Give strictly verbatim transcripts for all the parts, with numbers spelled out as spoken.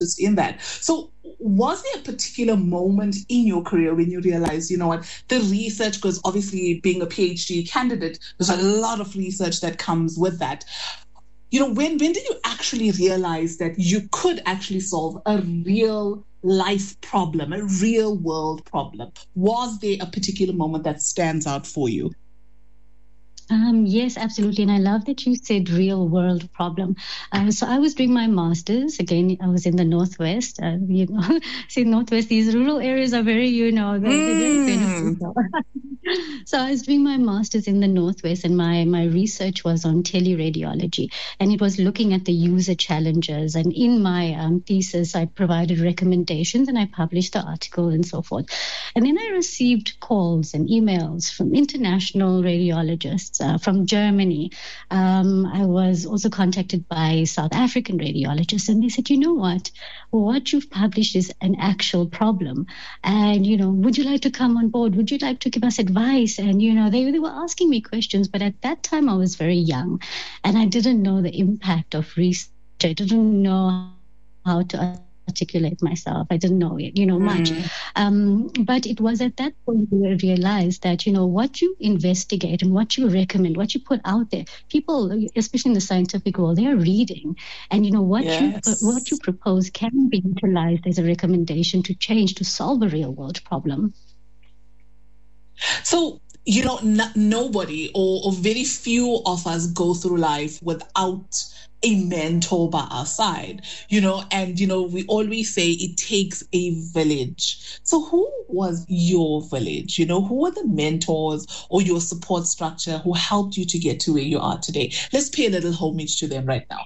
interest in that. So was there a particular moment in your career when you realized, you know what, the research, because obviously being a PhD candidate, there's a lot of research that comes with that. You know, when, when did you actually realize that you could actually solve a real life problem, a real world problem? Was there a particular moment that stands out for you? Um, yes, absolutely. And I love that you said real world problem. Uh, so I was doing my master's. Again, I was in the Northwest. Uh, you know, see, Northwest, these rural areas are very, you know, they're, mm. they're very beneficial. So I was doing my master's in the Northwest, and my, my research was on teleradiology, and it was looking at the user challenges. And in my um, thesis, I provided recommendations and I published the article and so forth. And then I received calls and emails from international radiologists uh, from Germany. Um, I was also contacted by South African radiologists, and they said, you know what, what you've published is an actual problem. And, you know, would you like to come on board? Would you like to give us advice? And, you know, they, they were asking me questions, but at that time I was very young and I didn't know the impact of research. I didn't know how to articulate myself. I didn't know it, you know, much. Mm. Um, but it was at that point where I realized that, you know, what you investigate and what you recommend, what you put out there, people, especially in the scientific world, they are reading. And, you know, what yes. you what you propose can be utilized as a recommendation to change, to solve a real world problem. So, you know, n- nobody or, or very few of us go through life without a mentor by our side, you know, and, you know, we always say it takes a village. So who was your village? You know, who were the mentors or your support structure who helped you to get to where you are today? Let's pay a little homage to them right now.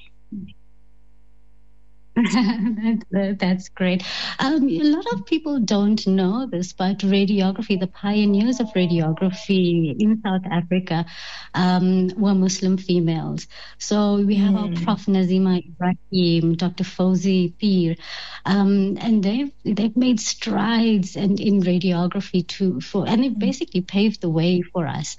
that, that's great. Um, a lot of people don't know this, but radiography, the pioneers of radiography in South Africa um, were Muslim females. So we have mm. our Prof Nazima Ibrahim, Doctor Fawzi Peer, um, and they've they've made strides and in radiography too, for and they've basically paved the way for us.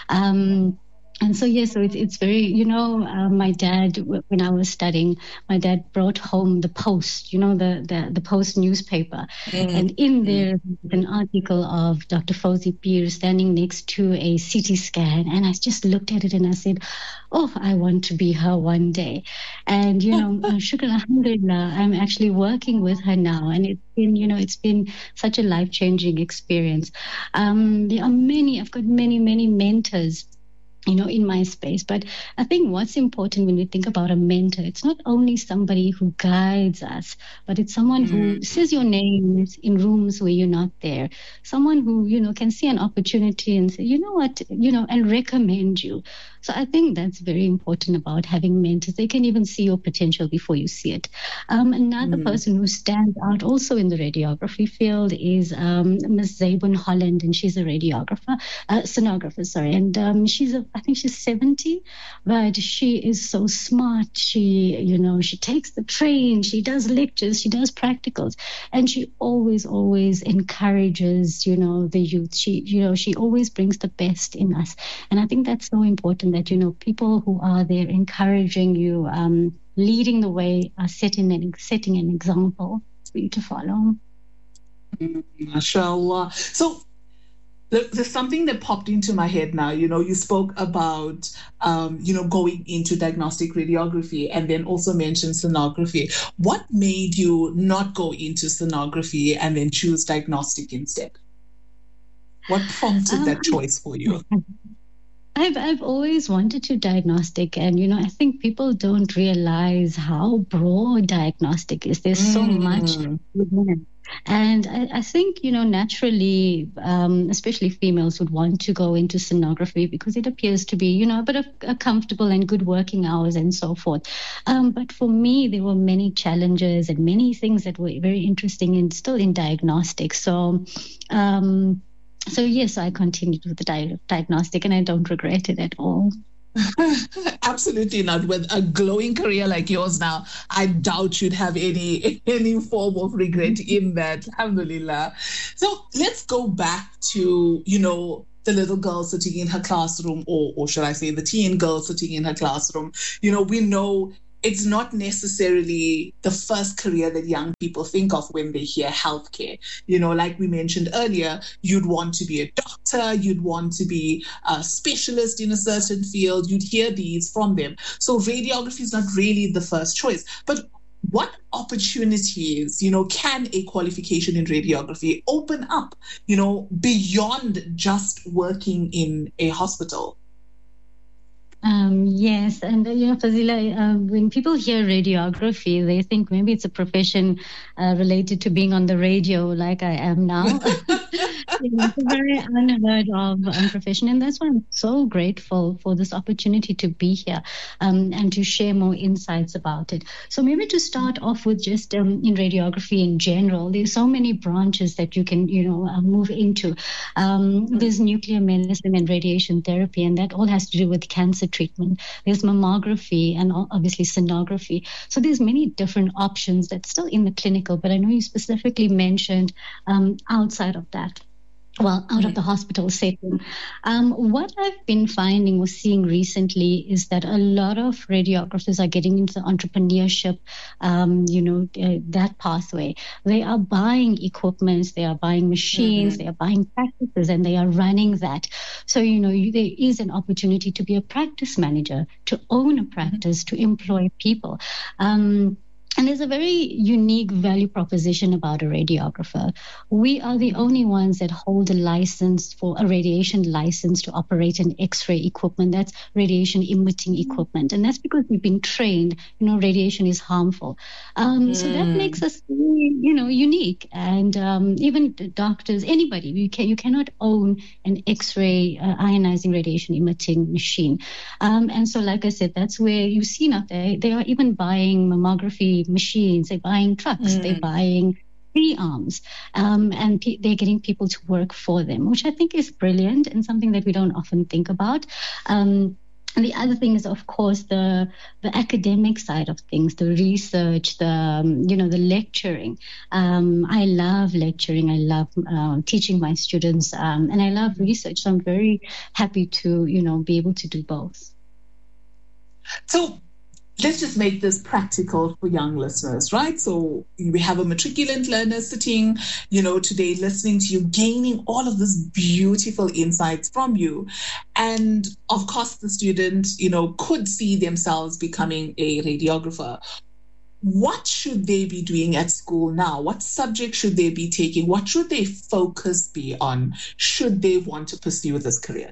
Um, And so, yes, yeah, so it's, it's very, you know, uh, my dad, when I was studying, my dad brought home the Post, you know, the, the, the Post newspaper. Mm-hmm. And in there, an article of Doctor Fawzi Peer standing next to a C T scan. And I just looked at it and I said, oh, I want to be her one day. And, you know, uh, shukran, alhamdulillah, I'm actually working with her now. And it's been, you know, it's been such a life-changing experience. Um, there are many, I've got many, many mentors, you know, in my space. But I think what's important when we think about a mentor, it's not only somebody who guides us, but it's someone mm-hmm. who says your names in rooms where you're not there. Someone who, you know, can see an opportunity and say, you know what, you know, and recommend you. So I think that's very important about having mentors. They can even see your potential before you see it. Um, another mm-hmm. person who stands out also in the radiography field is um, Miz Zabun Holland, and she's a radiographer, uh, sonographer, sorry. And um, she's a I think she's seventy, but she is so smart. She, you know, she takes the train, she does lectures, she does practicals, and she always, always encourages, you know, the youth. She, you know, she always brings the best in us. And I think that's so important that, you know, people who are there encouraging you, um, leading the way, are setting an, setting an example for you to follow. Mm, mashallah. So, there's something that popped into my head now. You know, you spoke about, um, you know, going into diagnostic radiography and then also mentioned sonography. What made you not go into sonography and then choose diagnostic instead? What prompted um, that choice for you? I've I've always wanted to diagnostic, and you know, I think people don't realize how broad diagnostic is. There's mm. so much within it. And I, I think, you know, naturally, um, especially females would want to go into sonography because it appears to be, you know, a bit of a comfortable and good working hours and so forth. Um, but for me, there were many challenges and many things that were very interesting and still in diagnostics. So, um, so yes, I continued with the di- diagnostic and I don't regret it at all. Absolutely not. With a glowing career like yours now, I doubt you'd have any any form of regret in that. Alhamdulillah. So let's go back to, you know, the little girl sitting in her classroom, or or should I say the teen girl sitting in her classroom. You know, we know it's not necessarily the first career that young people think of when they hear healthcare. You know, like we mentioned earlier, you'd want to be a doctor, you'd want to be a specialist in a certain field, you'd hear these from them. So radiography is not really the first choice. But what opportunities, you know, can a qualification in radiography open up, you know, beyond just working in a hospital? Um, yes, and uh, you know, Fazila, uh, when people hear radiography, they think maybe it's a profession uh, related to being on the radio, like I am now. It's a very unheard of um, profession, and that's why I'm so grateful for this opportunity to be here um, and to share more insights about it. So maybe to start off with just um, in radiography in general, there's so many branches that you can, you know, uh, move into. Um, there's nuclear medicine and radiation therapy, and that all has to do with cancer treatment. There's mammography and obviously sonography. So there's many different options that's still in the clinical, but I know you specifically mentioned um, outside of that. Well, out of the hospital setting. Um, what I've been finding or seeing recently is that a lot of radiographers are getting into entrepreneurship, um, you know, uh, that pathway. They are buying equipment, they are buying machines, mm-hmm. they are buying practices, and they are running that. So, you know, you, there is an opportunity to be a practice manager, to own a practice, mm-hmm. to employ people. Um, And there's a very unique value proposition about a radiographer. We are the only ones that hold a license for a radiation license to operate an X-ray equipment. That's radiation emitting equipment. And that's because we've been trained, you know, radiation is harmful. Um, mm. So that makes us, you know, unique. And um, even doctors, anybody, you, can, you cannot own an X-ray uh, ionizing radiation emitting machine. Um, and so, like I said, that's where you've seen out there, they are even buying mammography machines, they're buying trucks, mm. they're buying pre-arms, um, and pe- they're getting people to work for them, which I think is brilliant and something that we don't often think about. Um, and the other thing is, of course, the the academic side of things, the research, the um, you know, the lecturing. Um, I love lecturing. I love uh, teaching my students, um, and I love research. So I'm very happy to, you know, be able to do both. So let's just make this practical for young listeners, right? So we have a matriculant learner sitting, you know, today listening to you, gaining all of this beautiful insights from you. And of course, the student, you know, could see themselves becoming a radiographer. What should they be doing at school now? What subject should they be taking? What should their focus be on? Should they want to pursue this career?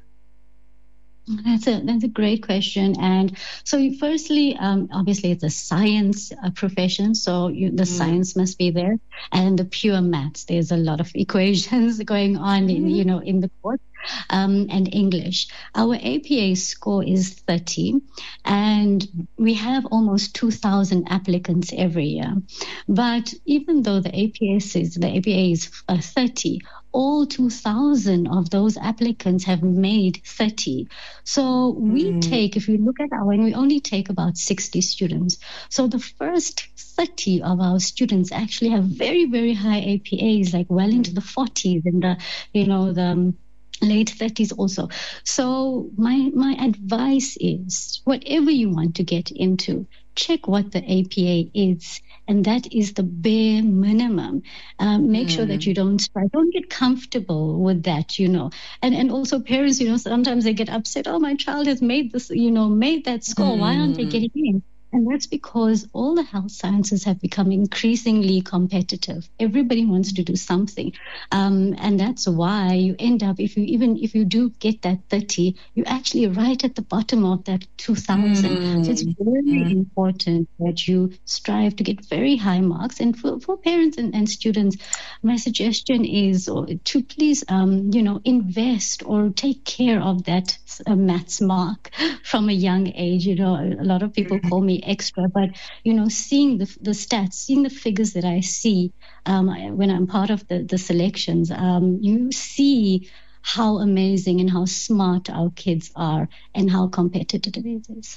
That's a that's a great question. And so, you, firstly, um, obviously, it's a science uh, profession, so you, the mm. science must be there, and the pure maths. There's a lot of equations going on, in, you know, in the course. Um, and English. Our A P A score is thirty, and we have almost two thousand applicants every year. But even though the A P A is the A P A is uh, thirty, all two thousand of those applicants have made thirty. So we mm. take, if you look at our, and we only take about sixty students. So the first thirty of our students actually have very, very high A P As, like well into the forties and the, you know, the late thirties also. So my my advice is, whatever you want to get into, check what the A P A is, and that is the bare minimum. Um, make mm. sure that you don't try, don't get comfortable with that, you know. And and also parents, you know, sometimes they get upset. Oh, my child has made this, you know, made that score. Mm. Why aren't they getting in? And that's because all the health sciences have become increasingly competitive. Everybody wants to do something. Um, and that's why you end up, if you even if you do get that thirty, you're actually right at the bottom of that two thousand. Mm. So it's very mm. important that you strive to get very high marks. And for, for parents and, and students, my suggestion is to please, um, you know, invest or take care of that uh, maths mark from a young age. You know, a lot of people call me extra, but you know, seeing the the stats, seeing the figures that I see um, when I'm part of the the selections, um, you see how amazing and how smart our kids are and how competitive it is.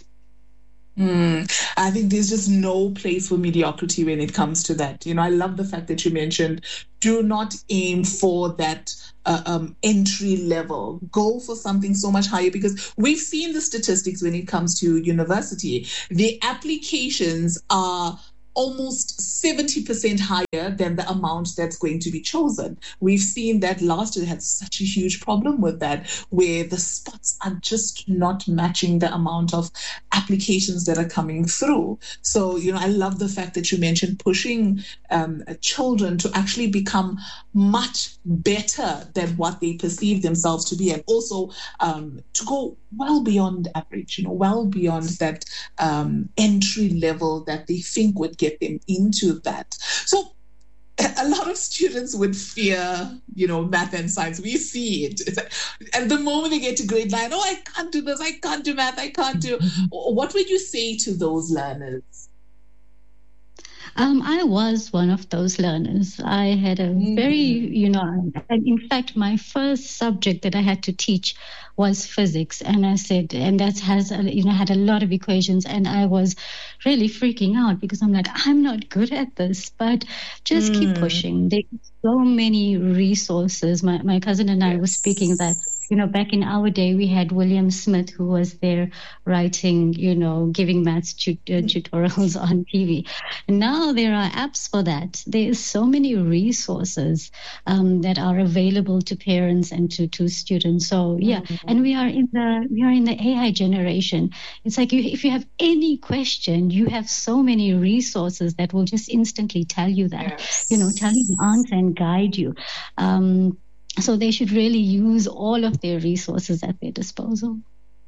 Mm, I think there's just no place for mediocrity when it comes to that. You know, I love the fact that you mentioned do not aim for that uh, um, entry level. Go for something so much higher, because we've seen the statistics when it comes to university. The applications are almost seventy percent higher than the amount that's going to be chosen. We've seen that last year had such a huge problem with that, where the spots are just not matching the amount of applications that are coming through. So, you know, I love the fact that you mentioned pushing um, children to actually become much better than what they perceive themselves to be, and also um, to go well beyond average, you know, well beyond that um, entry level that they think would get them into that. So a lot of students would fear, you know, math and science. We see it. It's like, and the moment they get to grade nine, oh, I can't do this, I can't do math, I can't do. What would you say to those learners? Um, I was one of those learners. I had a very, you know, and in fact, my first subject that I had to teach was physics. And I said, and that has, you know, had a lot of equations. And I was really freaking out because I'm like, I'm not good at this, but just mm. keep pushing. There's so many resources. My, my cousin and I yes. were speaking that, you know, back in our day, we had William Smith, who was there writing, you know, giving maths tut- uh, tutorials on T V. And now there are apps for that. There's so many resources um, that are available to parents and to, to students. So, yeah, mm-hmm. and we are in the we are in the A I generation. It's like you, if you have any question, you have so many resources that will just instantly tell you that, yes. you know, tell you the answer and guide you. Um, So they should really use all of their resources at their disposal.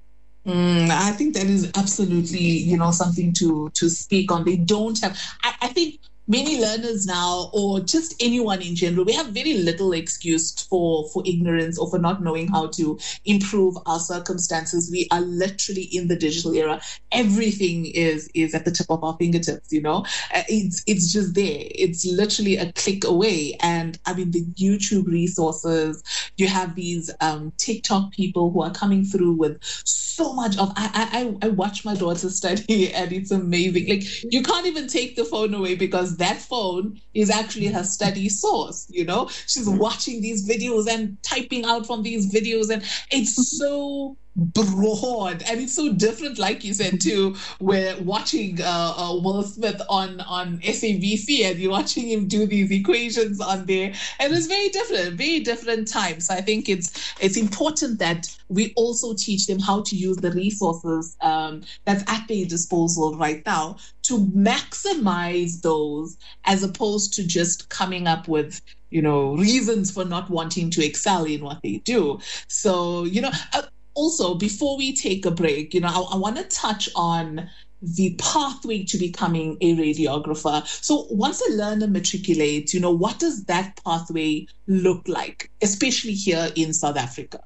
Mm, I think that is absolutely, you know, something to to speak on. They don't have, I, I think many learners now, or just anyone in general, we have very little excuse for, for ignorance or for not knowing how to improve our circumstances. We are literally in the digital era. Everything is is at the tip of our fingertips, you know. It's it's just there. It's literally a click away. And I mean, the YouTube resources, you have these um, TikTok people who are coming through with so much of, I, I, I watch my daughter study and it's amazing. Like, you can't even take the phone away because that phone is actually her study source, you know? She's watching these videos and typing out from these videos, and it's so broad and it's so different, like you said too, where watching uh, uh, Will Smith on on S A B C and you're watching him do these equations on there, and it's very different, very different times. So I think it's it's important that we also teach them how to use the resources um, that's at their disposal right now to maximize those, as opposed to just coming up with, you know, reasons for not wanting to excel in what they do. So, you know, uh, also, before we take a break, you know, I, I want to touch on the pathway to becoming a radiographer. So once a learner matriculates, you know, what does that pathway look like, especially here in South Africa?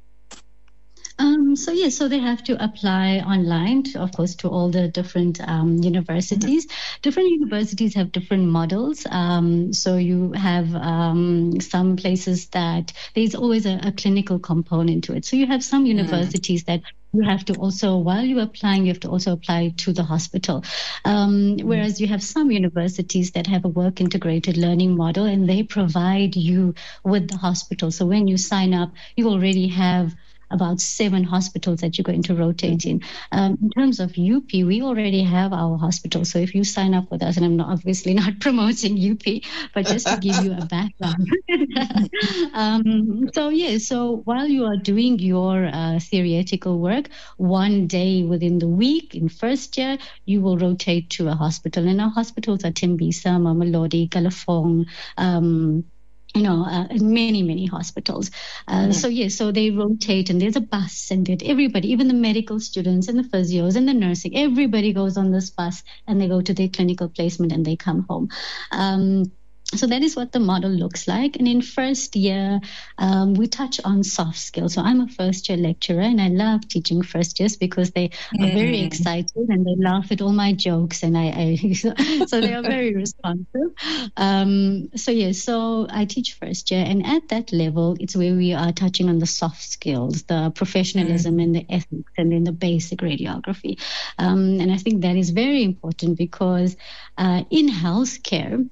Um, so, yes, yeah, so they have to apply online, to, of course, to all the different um, universities. Mm-hmm. Different universities have different models. Um, so you have um, some places that there's always a, a clinical component to it. So you have some universities mm-hmm. that you have to also, while you're applying, you have to also apply to the hospital. Um, mm-hmm. Whereas you have some universities that have a work integrated learning model, and they provide you with the hospital. So when you sign up, you already have about seven hospitals that you're going to rotate in. Um, in terms of U P, we already have our hospital. So if you sign up with us, and I'm not, obviously not promoting U P, but just to give you a background. um, so yeah, so while you are doing your uh, theoretical work, one day within the week in first year, you will rotate to a hospital. And our hospitals are Tembisa, Mamelodi, Kalafong, um, you know, uh, many, many hospitals. Uh, yeah. So, yes, so they rotate, and there's a bus, and it, everybody, even the medical students and the physios and the nursing, everybody goes on this bus, and they go to their clinical placement, and they come home. Um, So that is what the model looks like. And in first year, um, we touch on soft skills. So I'm a first year lecturer, and I love teaching first years because they are very excited and they laugh at all my jokes. And I, I so they are very responsive. Um, so yeah, so I teach first year, and at that level, it's where we are touching on the soft skills, the professionalism mm. and the ethics, and then the basic radiography. Um, and I think that is very important because uh, in healthcare,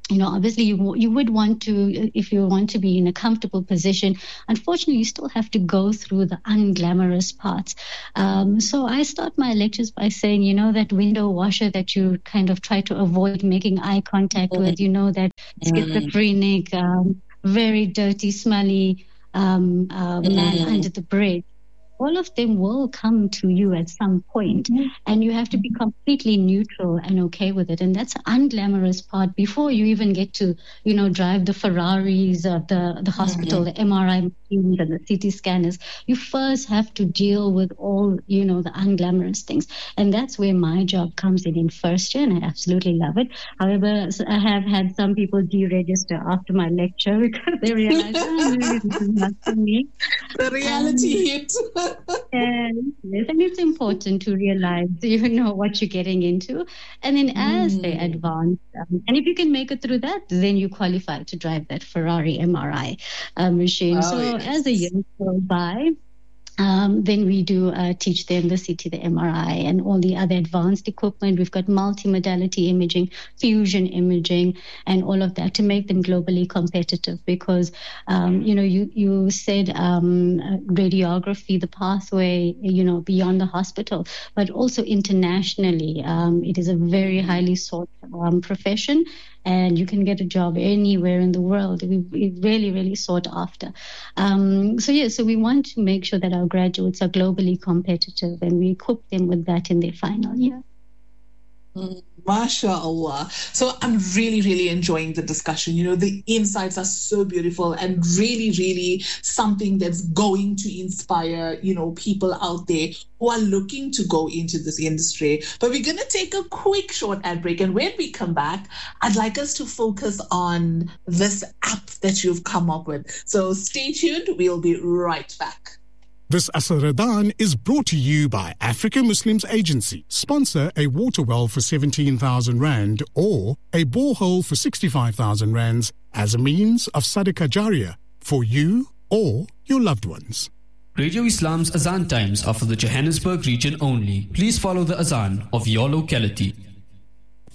you know, obviously you you would want to, if you want to be in a comfortable position, unfortunately you still have to go through the unglamorous parts. Um, so I start my lectures by saying, you know, that window washer that you kind of try to avoid making eye contact mm-hmm. with, you know, that schizophrenic, um, very dirty, smelly um, uh, mm-hmm. man under the bridge. All of them will come to you at some point, mm-hmm. and you have to be completely neutral and okay with it. And that's the unglamorous part before you even get to, you know, drive the Ferraris of the, the hospital, mm-hmm. the M R I machines and the C T scanners. You first have to deal with all, you know, the unglamorous things. And that's where my job comes in in first year, and I absolutely love it. However, I have had some people deregister after my lecture because they realize, oh, maybe this is not for me. The reality um, hit. Yes, yes, and it's important to realize, you know, what you're getting into. And then as mm. they advance, um, and if you can make it through that, then you qualify to drive that Ferrari M R I uh, machine. Oh, so yes. as the years go by, Um, then we do uh, teach them the C T, the M R I, and all the other advanced equipment. We've got multimodality imaging, fusion imaging, and all of that to make them globally competitive. Because, um, you know, you, you said um, radiography, the pathway, you know, beyond the hospital, but also internationally. Um, it is a very highly sought um, profession. And you can get a job anywhere in the world. We're really, really sought after. Um, so, yeah, so we want to make sure that our graduates are globally competitive, and we equip them with that in their final year. Mm, MashaAllah. So I'm really, really enjoying the discussion. You know, the insights are so beautiful and really, really something that's going to inspire, you know, people out there who are looking to go into this industry. But we're going to take a quick short ad break. And when we come back, I'd like us to focus on this app that you've come up with. So stay tuned. We'll be right back. This Asr Ramadan is brought to you by Africa Muslims Agency. Sponsor a water well for seventeen thousand rand or a borehole for sixty-five thousand rands as a means of Sadaqah Jariyah for you or your loved ones. Radio Islam's Azan times are for the Johannesburg region only. Please follow the Azan of your locality.